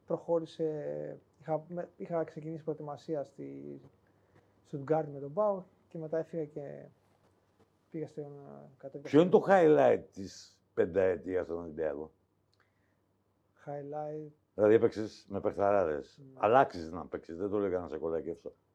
προχώρησε. Είχα ξεκινήσει προετοιμασία στη Στουτγκάρδη με τον ΠΑΟΚ και μετά έφυγα και πήγα στον κατέβηκα. Ποιο είναι το highlight της πενταετίας στον Ολυμπιακό? Highlight. Δηλαδή έπαιξες με παιχταράδες. Αλλά άξιζε να παίξεις, δεν το έλεγα να σε κολακεύσω.